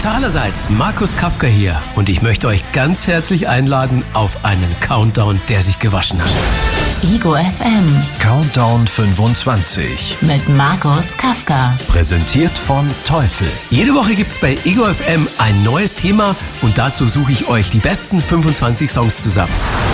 Tata allerseits, Markus Kafka hier und ich möchte euch ganz herzlich einladen auf einen Countdown, der sich gewaschen hat. Ego FM Countdown 25 mit Markus Kafka. Präsentiert von Teufel. Jede Woche gibt's bei Ego FM ein neues Thema und dazu suche ich euch die besten 25 Songs zusammen.